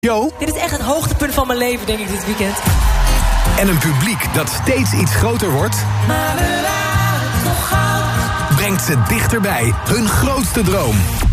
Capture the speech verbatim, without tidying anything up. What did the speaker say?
Yo. Dit is echt het hoogtepunt van mijn leven, denk ik, dit weekend. En een publiek dat steeds iets groter wordt, Maar we waren toch goud. brengt ze dichterbij hun grootste droom.